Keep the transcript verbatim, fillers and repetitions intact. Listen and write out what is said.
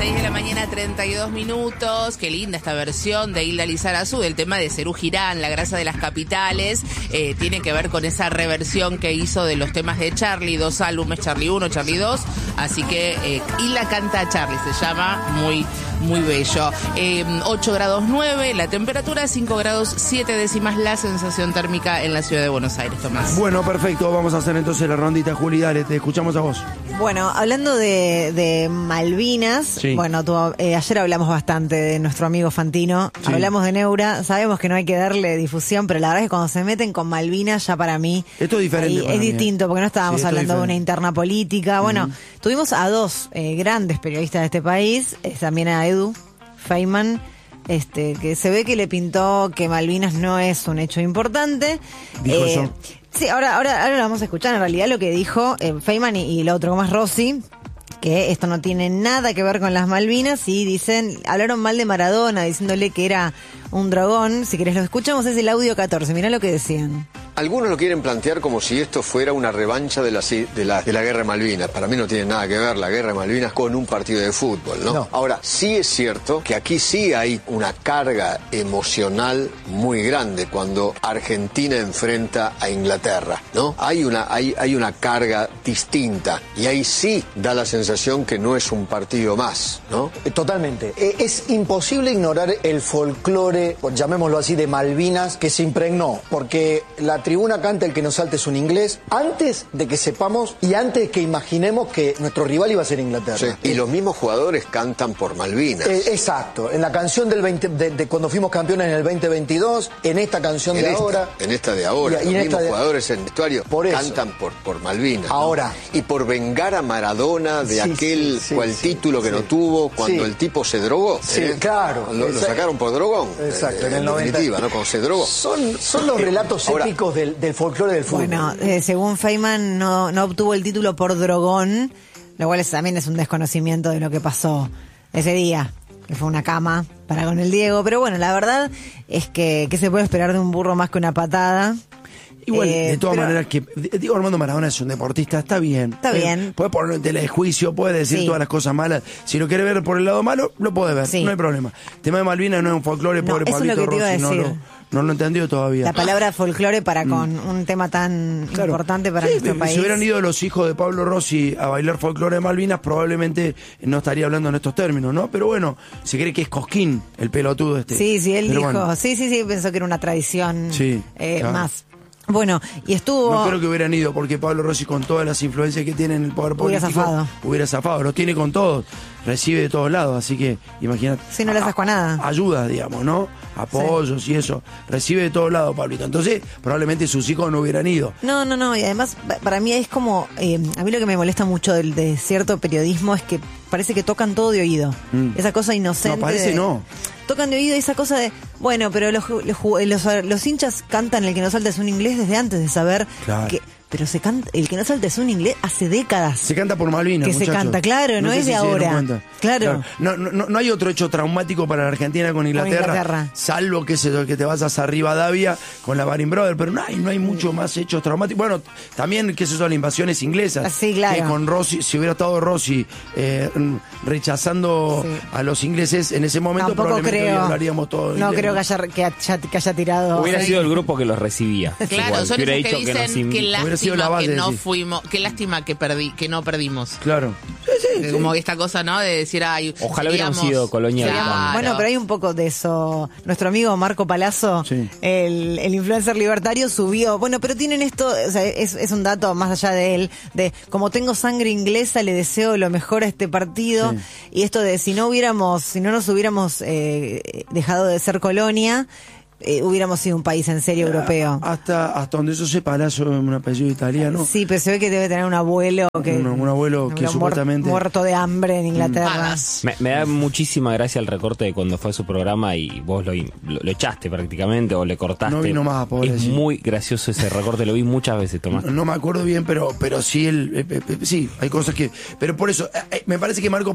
seis de la mañana, treinta y dos minutos. Qué linda esta versión de Hilda Lizarazu del tema de Serú Girán, La grasa de las capitales. Eh, tiene que ver con esa reversión que hizo de los temas de Charlie, dos álbumes, Charlie uno, Charlie dos. Así que eh, Hilda canta a Charlie, se llama, muy, muy bello. Eh, ocho grados nueve, la temperatura, cinco grados siete décimas, la sensación térmica en la ciudad de Buenos Aires, Tomás. Bueno, perfecto, vamos a hacer entonces la rondita, Juli, dale, te escuchamos a vos. Bueno, hablando de, de Malvinas, sí. bueno, tú, eh, ayer hablamos bastante de nuestro amigo Fantino, sí. hablamos de Neura, sabemos que no hay que darle difusión, pero la verdad es que cuando se meten con Malvinas, ya para mí esto es diferente, es, es mí, distinto, porque no estábamos sí, hablando de una interna política. Bueno, uh-huh. tuvimos a dos eh, grandes periodistas de este país, eh, también a Edu Feynman, este, que se ve que le pintó que Malvinas no es un hecho importante. Dijo eh, eso. Sí, ahora, ahora, ahora lo vamos a escuchar. En realidad lo que dijo eh, Feynman y, y el otro, como es Rossi, que esto no tiene nada que ver con las Malvinas, y dicen, hablaron mal de Maradona, diciéndole que era un dragón. Si querés lo escuchamos, es el audio catorce, mirá lo que decían. Algunos lo quieren plantear como si esto fuera una revancha de la, de, la, de la guerra de Malvinas. Para mí no tiene nada que ver la guerra de Malvinas con un partido de fútbol, ¿no? no. Ahora, sí es cierto que aquí sí hay una carga emocional muy grande cuando Argentina enfrenta a Inglaterra, ¿no? Hay una, hay, hay una carga distinta y ahí sí da la sensación que no es un partido más, ¿no? Totalmente. Es imposible ignorar el folclore, llamémoslo así, de Malvinas que se impregnó, porque la tribuna canta El que nos salte es un inglés, antes de que sepamos y antes de que imaginemos que nuestro rival iba a ser Inglaterra. Sí, y los mismos jugadores cantan por Malvinas. Eh, exacto, en la canción del veinte, de, de cuando fuimos campeones en el veinte veintidós, en esta canción en de esta, ahora. En esta de ahora, y, los y mismos de... jugadores en el vestuario por cantan por, por Malvinas. Ahora. ¿No? Y por vengar a Maradona de sí, aquel sí, cual sí, título sí, que sí. no tuvo cuando sí. el tipo se drogó. Sí, ¿eh? claro. Lo, lo sacaron por drogón. Exacto, eh, en el en noventa. definitiva, ¿no? Cuando se drogó. Son, son los relatos ahora, épicos del, del folclore del fútbol. Bueno, eh, según Feynman no, no obtuvo el título por drogón, lo cual es, también es un desconocimiento de lo que pasó ese día, que fue una cama para con el Diego. Pero bueno, la verdad es que ¿qué se puede esperar de un burro más que una patada? Igual, eh, de todas pero, maneras, que Diego Armando Maradona es un deportista, está bien. Está bien. Puede poner en tela de juicio, puede decir sí. todas las cosas malas. Si lo quiere ver por el lado malo, lo puede ver, sí. no hay problema. El tema de Malvinas no es un folclore, no, pobre Pablito Rossi, no lo, no lo entendió todavía. La palabra folclore para mm. con un tema tan claro. importante para sí, nuestro país. Si hubieran ido los hijos de Pablo Rossi a bailar folclore de Malvinas, probablemente no estaría hablando en estos términos, ¿no? Pero bueno, se cree que es Cosquín, el pelotudo este. Sí, sí, él Pero dijo, bueno. sí, sí, sí, pensó que era una tradición sí, eh, claro. más. Bueno, y estuvo... No creo que hubieran ido, porque Pablo Rossi, con todas las influencias que tiene en el poder hubiera político, zafado. hubiera zafado. Lo tiene con todos, recibe de todos lados, así que imagínate. Sí, no le sacó a nada. Ayuda, digamos, ¿no? Apoyos sí. y eso. Recibe de todos lados, Pablito. Entonces, probablemente sus hijos no hubieran ido. No, no, no. Y además, para mí es como... Eh, a mí lo que me molesta mucho del, de cierto periodismo es que parece que tocan todo de oído. Mm. Esa cosa inocente. No, parece de, no. Tocan de oído esa cosa de... Bueno, pero los, los, los, los hinchas cantan El que no salta es un inglés desde antes de saber claro. que... Pero se canta, El que no salta es un inglés hace décadas. Se canta por Malvinas, que muchachos. se canta, claro, no, no es de si ahora. Claro. claro. No, no, no hay otro hecho traumático para la Argentina con Inglaterra, con Inglaterra. salvo que, se, que te vas a Rivadavia con la Baring Brothers, pero no hay, no hay mucho más hechos traumáticos. Bueno, también, qué sé yo, las invasiones inglesas. Sí, claro. Que con Rossi, si hubiera estado Rossi eh, rechazando sí. a los ingleses en ese momento, tampoco probablemente creo. hoy hablaríamos todo. No creo que haya, que, haya, que haya tirado. Hubiera sido el grupo que los recibía. Claro, igual, son esos que dicen que, nos... que lástima que no fuimos, qué lástima que perdí, que no perdimos. Claro. Sí, sí, Como sí. esta cosa, ¿no? De decir, ay, ojalá hubiéramos sido colonia. Claro. Bueno, pero hay un poco de eso. Nuestro amigo Marco Palazzo, sí. el, el influencer libertario, subió. Bueno, pero tienen esto, o sea, es, es un dato más allá de él, de como tengo sangre inglesa, le deseo lo mejor a este partido. Sí. Y esto de si no hubiéramos, si no nos hubiéramos eh, dejado de ser colonia, Eh, hubiéramos sido un país en serio europeo. Hasta hasta donde eso se Palazzo es un apellido italiano. Sí, pero se ve que debe tener un abuelo que un, un abuelo que supuestamente muerto de hambre en Inglaterra. Me, me da muchísima gracia el recorte de cuando fue a su programa y vos lo, lo, lo echaste prácticamente o le cortaste. No vino más, pobre. Es sí. muy gracioso ese recorte, lo vi muchas veces, Tomás. No, no me acuerdo bien, pero pero sí, el, eh, eh, sí, hay cosas que... Pero por eso, eh, me parece que Marco